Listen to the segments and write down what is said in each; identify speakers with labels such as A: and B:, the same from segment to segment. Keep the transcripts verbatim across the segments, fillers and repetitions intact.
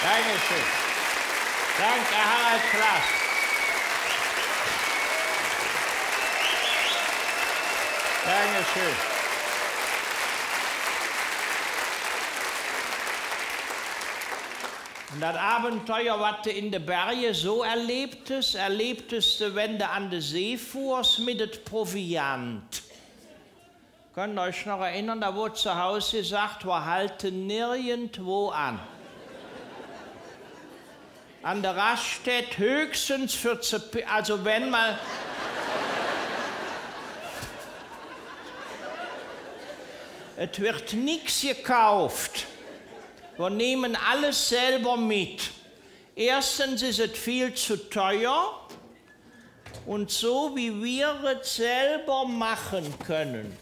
A: Dankeschön. Danke, Harald Klaas. Dankeschön. Und das Abenteuer, was du in den Bergen so erlebtest, erlebtest du, wenn du an der See fuhrst mit dem Proviant. Könnt ihr euch noch erinnern, da wurde zu Hause gesagt, wir halten nirgendwo an. An der Raststätte höchstens für zu, also wenn mal... Es wird nichts gekauft. Wir nehmen alles selber mit. Erstens ist es viel zu teuer und so wie wir es selber machen können,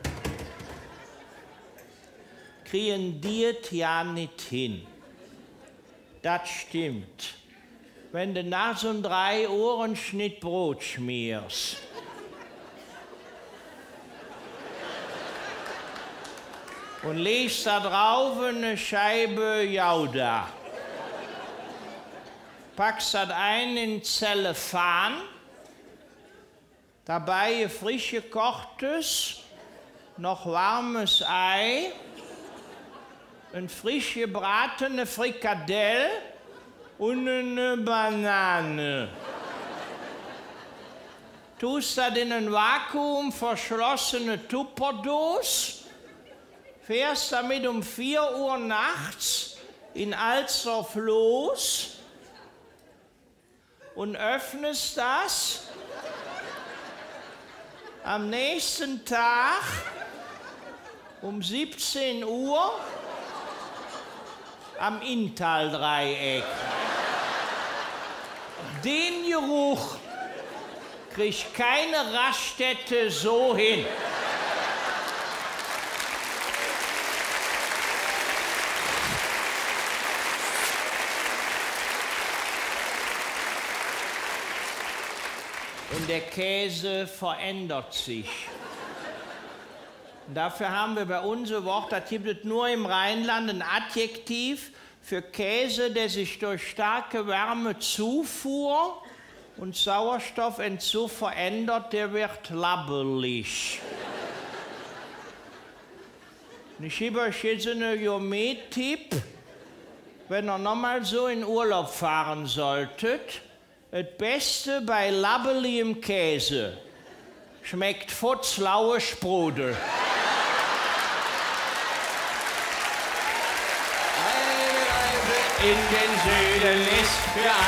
A: kriegen die es ja nicht hin. Das stimmt. Wenn du nach so einem drei Ohrenschnitt Brot schmierst, und legst da drauf eine Scheibe Jauda. Packst das ein in Zellophan, dabei ein frisch gekochtes, noch warmes Ei, ein frisch gebratene Frikadelle und eine Banane. Tust das in ein Vakuum verschlossene Tupperdose, fährst damit um vier Uhr nachts in Alsdorf los und öffnest das am nächsten Tag um siebzehn Uhr am Inntal-Dreieck. Den Geruch kriegt keine Raststätte so hin. Und der Käse verändert sich. Und dafür haben wir bei uns ein Wort, das gibt es nur im Rheinland, ein Adjektiv für Käse, der sich durch starke Wärmezufuhr und Sauerstoffentzug verändert, der wird labbelig. Und ich gebe euch jetzt einen Gourmet-Tipp, wenn ihr nochmal so in Urlaub fahren solltet. Das Beste bei labbeligem Käse schmeckt futzlaue Sprudel. Eine Reise in den Süden ist für